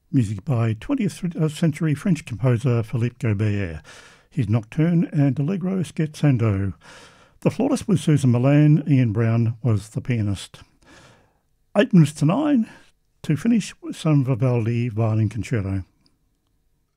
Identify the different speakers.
Speaker 1: Music by 20th century French composer Philippe Gaubert. His Nocturne and Allegro Scherzando. The flautist was Susan Milan. Ian Brown was the pianist. 8 minutes to 9 to finish with some Vivaldi Violin Concerto.